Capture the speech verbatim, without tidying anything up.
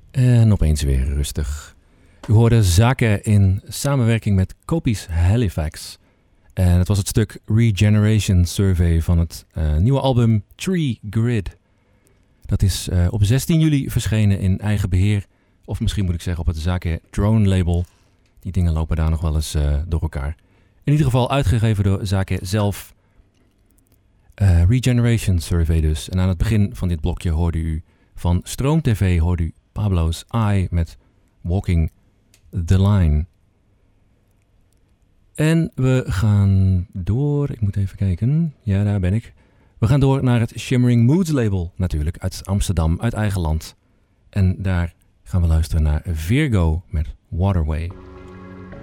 En opeens weer rustig. U hoorde Zaken in samenwerking met Copies Halifax. En het was het stuk Regeneration Survey van het uh, nieuwe album Tree Grid. Dat is uh, op zestien juli verschenen in eigen beheer. Of misschien moet ik zeggen op het Zaken Drone label. Die dingen lopen daar nog wel eens uh, door elkaar. In ieder geval uitgegeven door Zaken zelf. Uh, Regeneration Survey dus. En aan het begin van dit blokje hoorde u van Stroom T V hoorde u Pablo's Eye met Walking the Line. En we gaan door. Ik moet even kijken. Ja, daar ben ik. We gaan door naar het Shimmering Moods label. Natuurlijk uit Amsterdam, uit eigen land. En daar gaan we luisteren naar Virgo met Waterway.